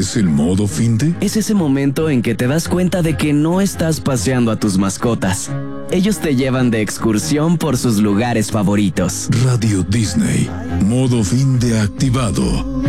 es el modo finde? Es ese momento en que te das cuenta de que no estás paseando a tus mascotas. Ellos te llevan de excursión por sus lugares favoritos. Radio Disney. Modo finde activado.